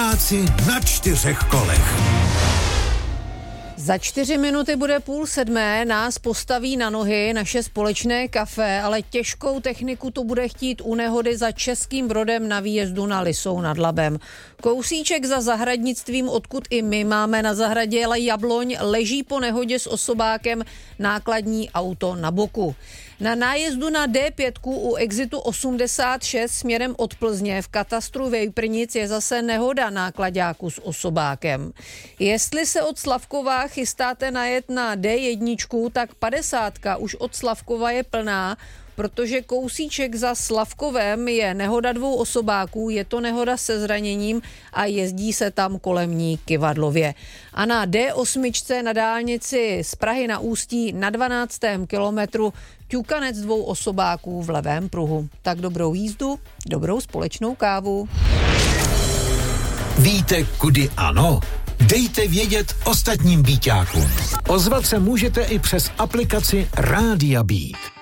Pražáci na 4 kolech. Za 4 minuty bude 6:30, nás postaví na nohy naše společné kafe, ale těžkou techniku to bude chtít u nehody za Českým Brodem na výjezdu na Lisou nad Labem. Kousíček za zahradnictvím, odkud i my máme na zahradě jabloň, leží po nehodě s osobákem nákladní auto na boku. Na nájezdu na D5 u exitu 86 směrem od Plzně v katastru Vejprnic je zase nehoda náklaďáku s osobákem. Jestli se od Slavkova chystáte najet na D1, tak 50 už od Slavkova je plná, protože kousíček za Slavkovem je nehoda 2 osobáků, je to nehoda se zraněním a jezdí se tam kolem ní kyvadlově. A na D8 na dálnici z Prahy na Ústí na 12. kilometru ťukanec 2 osobáků v levém pruhu. Tak dobrou jízdu, dobrou společnou kávu. Víte, kudy ano? Dejte vědět ostatním Bíťákům. Ozvat se můžete i přes aplikaci Rádia Beat.